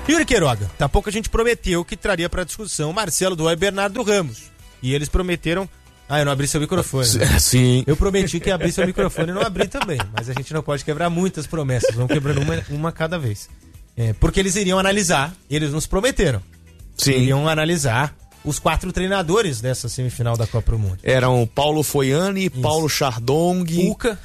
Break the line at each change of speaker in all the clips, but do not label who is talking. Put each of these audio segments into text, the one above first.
Yuri Queiroga, tá pouco a gente prometeu que traria pra discussão Marcelo Duó e Bernardo Ramos. E eles prometeram... eu não abri seu microfone. Né?
Sim.
Eu prometi que ia abrir seu microfone e não abri também. Mas a gente não pode quebrar muitas promessas. Vamos quebrando uma cada vez. Porque eles iriam analisar, eles nos prometeram.
Sim.
Iriam analisar os 4 treinadores dessa semifinal da Copa do Mundo.
Eram Paulo Foiani, Paulo Chardong...
Uca.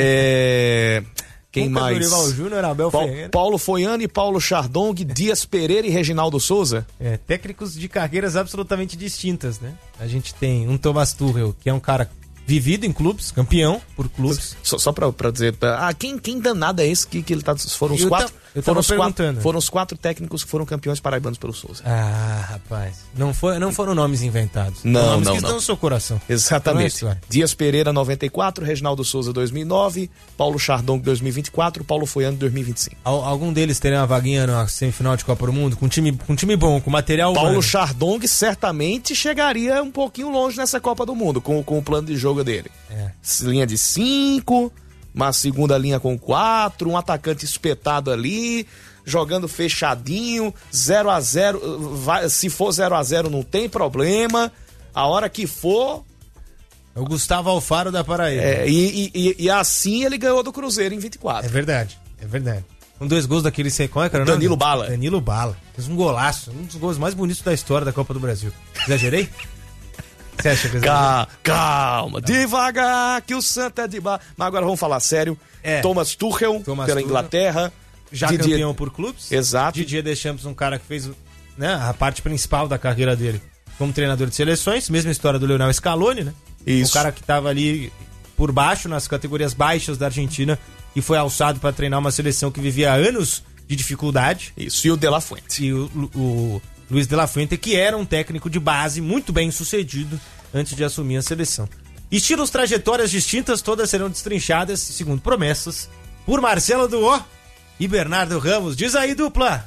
Quem
Uca,
mais?
Dorival Júnior, Abel Ferreira.
Paulo Foiani, Paulo Chardong, Dias Pereira e Reginaldo Souza.
Técnicos de carreiras absolutamente distintas, né? A gente tem um Thomas Tuchel, que é um cara vivido em clubes, campeão por clubes.
Só pra dizer, quem danado é esse que ele tá... Foram os quatro... Foram os 4 técnicos que foram campeões paraibanos pelo Souza.
Rapaz. Não foram nomes inventados.
Não.
Que estão no seu coração.
Exatamente. Dias Pereira, 94, Reginaldo Souza, 2009, Paulo Chardong, 2024, Paulo Foiani, 2025.
Algum deles teria uma vaguinha na semifinal de Copa do Mundo? Com time bom, com material
Paulo
humano.
Chardong certamente chegaria um pouquinho longe nessa Copa do Mundo, com o plano de jogo dele. Linha de 5... uma segunda linha com 4, um atacante espetado ali, jogando fechadinho, 0-0, se for 0-0 não tem problema, a hora que for...
É o Gustavo Alfaro da Paraíba.
E assim ele ganhou do Cruzeiro em 24.
É verdade. Com 2 gols daquele... Qual é, cara?
Danilo Bala.
Danilo Bala. Fez um golaço, um dos gols mais bonitos da história da Copa do Brasil. Exagerei? Você acha que
Calma, devagar, que o Santa é de bar. Mas agora vamos falar sério. Thomas Tuchel, pela Inglaterra.
Já campeão por clubes.
Exato.
Didier Deschamps, um cara que fez a parte principal da carreira dele como treinador de seleções. Mesma história do Lionel Scaloni, né?
Isso.
Um cara que estava ali por baixo, nas categorias baixas da Argentina, e foi alçado para treinar uma seleção que vivia anos de dificuldade.
Isso, e o De La Fuente.
E o Luiz De La Fuente, que era um técnico de base muito bem sucedido antes de assumir a seleção. Estilos, trajetórias distintas, todas serão destrinchadas, segundo promessas, por Marcelo Duó e Bernardo Ramos. Diz aí, dupla.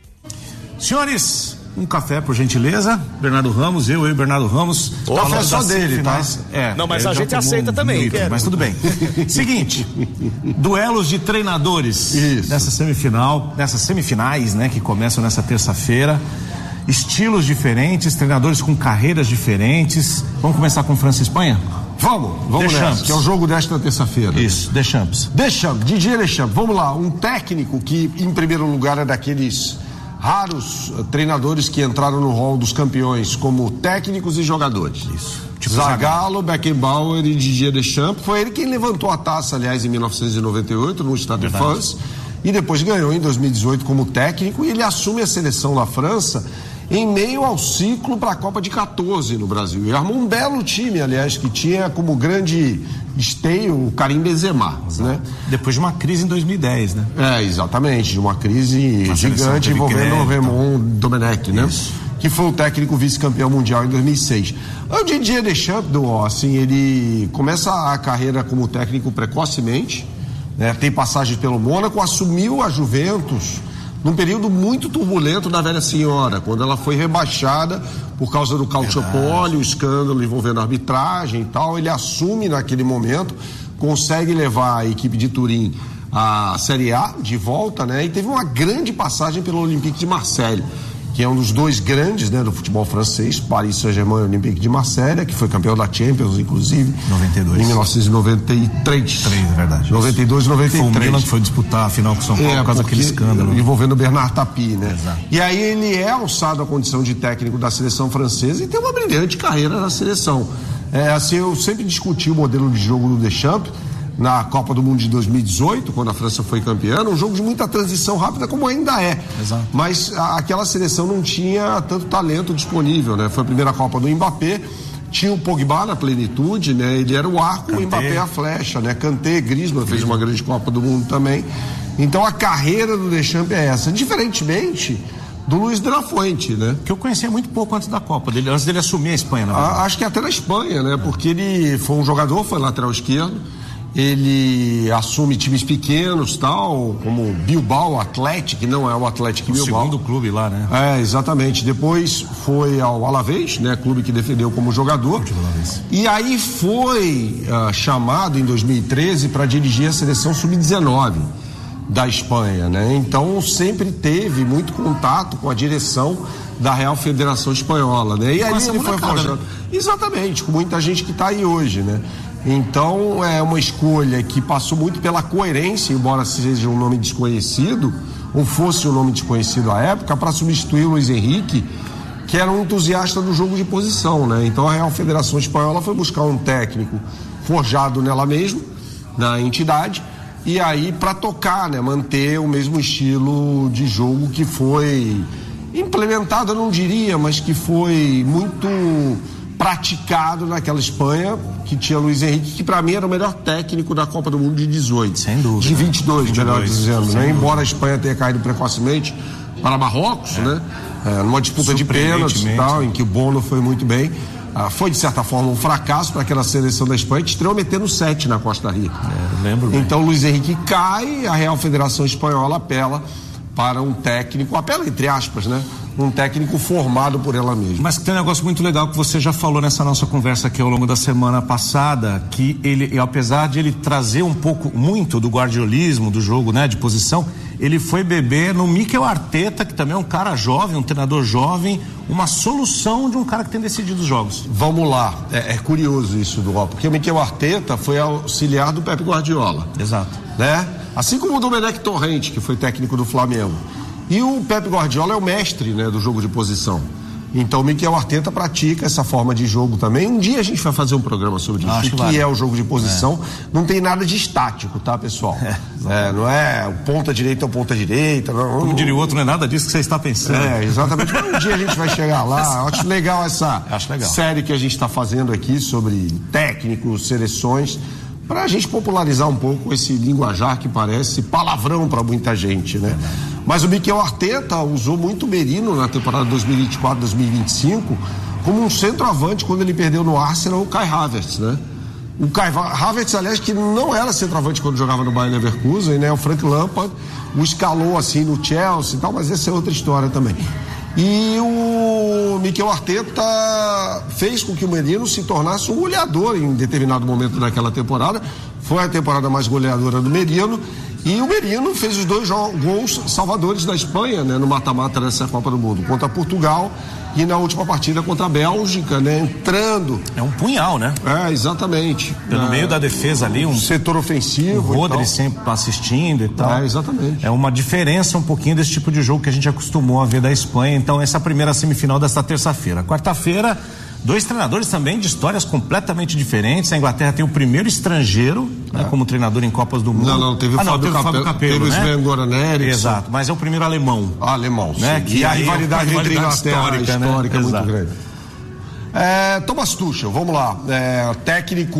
Senhores, um café, por gentileza. Bernardo Ramos, eu e Bernardo Ramos.
O café é só dele, tá?
Não, mas a gente aceita também.
Mas tudo bem. Seguinte, duelos de treinadores nessas semifinais, né, que começam nessa terça-feira. Estilos diferentes, treinadores com carreiras diferentes. Vamos começar com França e Espanha?
Vamos nessa, que é o jogo desta terça-feira.
Isso, Deschamps, Didier Deschamps.
Vamos lá, um técnico que em primeiro lugar é daqueles raros treinadores que entraram no rol dos campeões como técnicos e jogadores.
Isso.
Tipo Zagallo, Beckenbauer e Didier Deschamps. Foi ele quem levantou a taça, aliás, em 1998 no Stade de France, e depois ganhou em 2018 como técnico, e ele assume a seleção da França em meio ao ciclo para a Copa de 14 no Brasil. E armou um belo time, aliás, que tinha como grande esteio o Karim Benzema, né?
Depois de uma crise em 2010, né?
Exatamente, de uma crise gigante envolvendo o Raymond Domenech, né? Isso. Que foi o técnico vice-campeão mundial em 2006. O Didier Deschamps, assim, ele começa a carreira como técnico precocemente, né? Tem passagem pelo Mônaco, assumiu a Juventus num período muito turbulento da velha senhora, quando ela foi rebaixada por causa do Calciopoli, o escândalo envolvendo a arbitragem e tal. Ele assume naquele momento, consegue levar a equipe de Turim à Série A de volta, né? E teve uma grande passagem pelo Olympique de Marseille, que é um dos 2 grandes, né, do futebol francês, Paris Saint-Germain e Olympique de Marseille, que foi campeão da Champions, inclusive.
92.
Em 1993.
É verdade.
92 e 93.
Foi o Milan que foi disputar a final com o São Paulo por causa daquele escândalo.
Envolvendo o Bernard Tapie, né?
Exato.
E aí ele é alçado à condição de técnico da seleção francesa e tem uma brilhante carreira na seleção. Assim, eu sempre discuti o modelo de jogo do Deschamps na Copa do Mundo de 2018, quando a França foi campeã, um jogo de muita transição rápida, como ainda é.
Exato.
Mas aquela seleção não tinha tanto talento disponível, né? Foi a primeira Copa do Mbappé, tinha o Pogba na plenitude, né? Ele era o arco, o Mbappé a flecha, né? Kanté, Griezmann fez uma grande Copa do Mundo também. Então a carreira do Deschamps é essa, diferentemente do Luiz de La Fuente, né?
Que eu conhecia muito pouco antes da Copa dele, antes dele assumir a Espanha, na verdade.
Acho que até na Espanha, né? Porque ele foi um jogador, foi lateral esquerdo. Ele assume times pequenos, tal, como Bilbao Athletic, que não é o Athletic Bilbao.
O segundo clube lá, né?
Exatamente. Depois foi ao Alavés, né? Clube que defendeu como jogador. E aí foi chamado em 2013 para dirigir a seleção sub-19. da Espanha, né? Então sempre teve muito contato com a direção da Real Federação Espanhola, né? E aí ele foi forjando. Exatamente, com muita gente que está aí hoje, né? Então é uma escolha que passou muito pela coerência, embora seja um nome desconhecido, ou fosse um nome desconhecido à época, para substituir o Luiz Henrique, que era um entusiasta do jogo de posição, né? Então a Real Federação Espanhola foi buscar um técnico forjado nela mesmo, na entidade, e aí para tocar, né? Manter o mesmo estilo de jogo que foi implementado, eu não diria, mas que foi muito praticado naquela Espanha, que tinha Luiz Henrique, que para mim era o melhor técnico da Copa do Mundo de 18.
Sem dúvida.
De 22, melhor dizendo, né? Embora a Espanha tenha caído precocemente para Marrocos, né? Numa disputa de pênaltis e tal, em que o Bono foi muito bem. Foi de certa forma um fracasso para aquela seleção da Espanha, que estreou metendo 7 na Costa Rica.
Lembro bem.
Então Luiz Henrique cai, a Real Federação Espanhola apela para um técnico, apela entre aspas, né? Um técnico formado por ela mesma.
Mas tem um negócio muito legal que você já falou nessa nossa conversa aqui ao longo da semana passada, que ele, apesar de ele trazer muito do guardiolismo, do jogo, né, de posição, ele foi beber no Mikel Arteta, que também é um cara jovem, um treinador jovem, uma solução de um cara que tem decidido os jogos.
Vamos lá, é curioso isso, porque o Mikel Arteta foi auxiliar do Pep Guardiola.
Exato.
Né? Assim como o Domenech Torrente, que foi técnico do Flamengo. E o Pep Guardiola é o mestre, né, do jogo de posição. Então o Mikel Arteta pratica essa forma de jogo também. Um dia a gente vai fazer um programa sobre isso. O que é o jogo de posição. Não tem nada de estático, tá, pessoal? Não é o ponta direita ou ponta direita.
Como diria o outro, não é nada disso que você está pensando.
Exatamente. Mas um dia a gente vai chegar lá. Acho legal essa série que a gente está fazendo aqui sobre técnicos, seleções, para a gente popularizar um pouco esse linguajar que parece palavrão para muita gente, né? Mas o Mikel Arteta usou muito o Merino na temporada 2024-2025 como um centroavante quando ele perdeu no Arsenal o Kai Havertz, né? O Kai Havertz, aliás, que não era centroavante quando jogava no Bayer Leverkusen, né? O Frank Lampard o escalou assim no Chelsea e tal, mas essa é outra história também. E o Mikel Arteta fez com que o Merino se tornasse um goleador em determinado momento daquela temporada. Foi a temporada mais goleadora do Merino. E o Merino fez os 2 gols salvadores da Espanha, né, no mata-mata dessa Copa do Mundo, contra Portugal e na última partida contra a Bélgica, né, entrando.
É um punhal, né?
Exatamente.
Pelo meio da defesa ali, um
setor ofensivo.
O Rodri sempre assistindo e tal.
Exatamente.
É uma diferença um pouquinho desse tipo de jogo que a gente acostumou a ver da Espanha. Então, essa primeira semifinal desta terça-feira. Quarta-feira, 2 treinadores também de histórias completamente diferentes. A Inglaterra tem o primeiro estrangeiro, né, como treinador em Copas do Mundo.
Não, teve o Fábio Capello,
teve o
Sven-Goran Eriksson.
Exato, mas é o primeiro alemão.
Alemão,
né?
Sim. Que a rivalidade entre Inglaterra histórica é muito grande. Thomas Tuchel, vamos lá. Técnico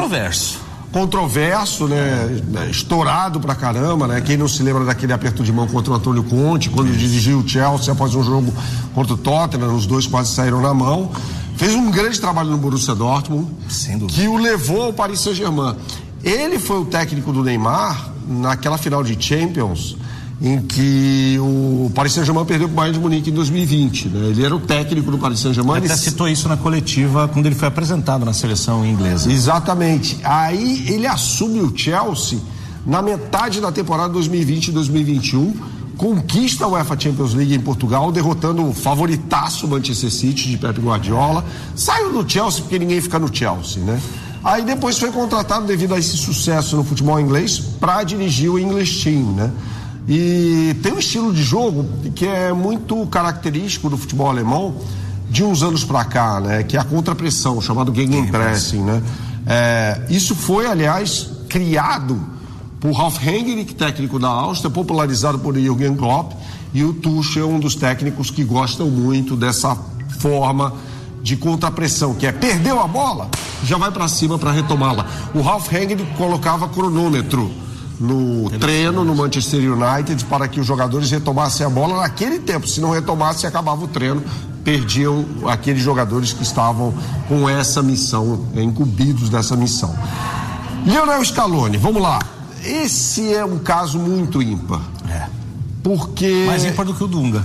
controverso, né? Estourado pra caramba, né? Quem não se lembra daquele aperto de mão contra o Antônio Conte, quando dirigiu o Chelsea após um jogo contra o Tottenham, os dois quase saíram na mão. Fez um grande trabalho no Borussia Dortmund, que o levou ao Paris Saint-Germain. Ele foi o técnico do Neymar naquela final de Champions, em que o Paris Saint-Germain perdeu para o Bayern de Munique em 2020, né? Ele era o técnico do Paris Saint-Germain.
Ele até citou isso na coletiva quando ele foi apresentado na seleção inglesa.
Exatamente. Aí ele assume o Chelsea na metade da temporada 2020 e 2021, conquista a UEFA Champions League em Portugal, derrotando o favoritaço Manchester City de Pep Guardiola. Saiu do Chelsea porque ninguém fica no Chelsea, né? Aí depois foi contratado devido a esse sucesso no futebol inglês para dirigir o English Team, né? E tem um estilo de jogo que é muito característico do futebol alemão de uns anos para cá, né? Que é a contrapressão, chamado Gegenpressing, né? Isso foi, aliás, criado por Ralf Rangnick, técnico da Áustria, popularizado por Jürgen Klopp, e o Tuchel é um dos técnicos que gostam muito dessa forma de contrapressão, que é perdeu a bola, já vai para cima para retomá-la. O Ralf Rangnick colocava cronômetro no treino no Manchester United para que os jogadores retomassem a bola naquele tempo. Se não retomasse, acabava o treino, perdiam aqueles jogadores que estavam com essa missão, incumbidos dessa missão. Lionel Scaloni, vamos lá. Esse é um caso muito ímpar. Porque...
mais ímpar do que o Dunga.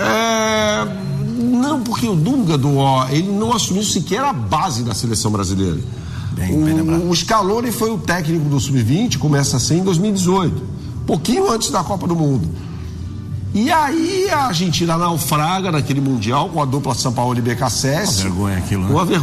Não, porque o Dunga, ele não assumiu sequer a base da seleção brasileira. Bem lembrado. O Scaloni foi o técnico do Sub-20, começa assim em 2018. pouquinho antes da Copa do Mundo. E aí a Argentina naufraga naquele Mundial com a dupla Sampaoli e BKSS.
Uma vergonha aquilo, né?
Uma vergonha.